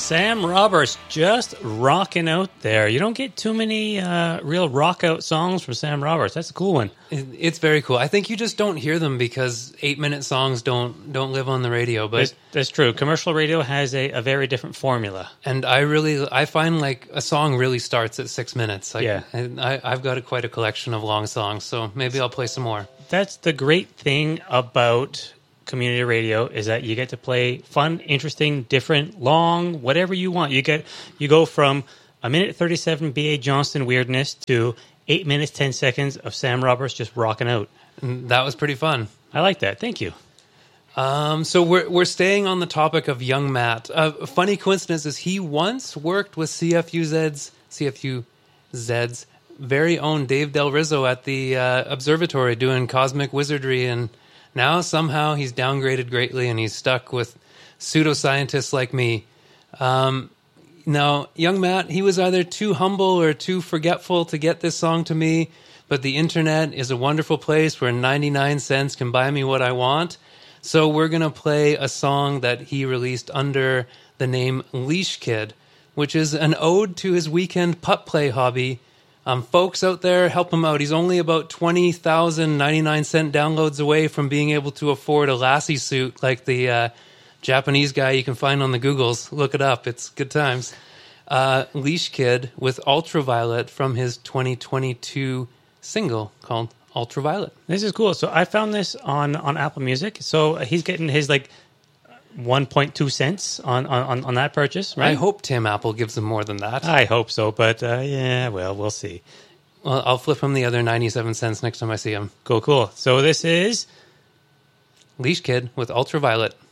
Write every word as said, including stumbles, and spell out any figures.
Sam Roberts just rocking out there. You don't get too many uh, real rock out songs from Sam Roberts. That's a cool one. It's very cool. I think you just don't hear them because eight-minute songs don't don't live on the radio. But that's, that's true. Commercial radio has a, a very different formula. And I really, I find like a song really starts at six minutes. Like, yeah. And I, I've got a, quite a collection of long songs, so maybe I'll play some more. That's the great thing about community radio, is that you get to play fun, interesting, different, long, whatever you want. You get you go from a minute thirty-seven B A Johnston weirdness to eight minutes ten seconds of Sam Roberts just rocking out. And that was pretty fun. I like that. Thank you. Um, so we're we're staying on the topic of young Matt. Uh, a funny coincidence is he once worked with C F U Z's C F U Z's very own Dave Del Rizzo at the uh, observatory doing cosmic wizardry, and now somehow he's downgraded greatly and he's stuck with pseudoscientists like me. Um, now, young Matt, he was either too humble or too forgetful to get this song to me, but the internet is a wonderful place where ninety-nine cents can buy me what I want. So we're going to play a song that he released under the name Leash Kid, which is an ode to his weekend pup play hobby. Um, folks out there, help him out. He's only about twenty thousand ninety-nine cent downloads away from being able to afford a Lassie suit like the uh, Japanese guy you can find on the Googles. Look it up. It's good times. Uh, Leash Kid with Ultraviolet from his twenty twenty-two single called Ultraviolet. This is cool. So I found this on, on Apple Music. So he's getting his like one point two cents on, on, on that purchase, right? I hope Tim Apple gives him more than that. I hope so, but uh, yeah, well, we'll see. Well, I'll flip him the other ninety-seven cents next time I see him. Cool, cool. So this is Leash Kid with Ultraviolet.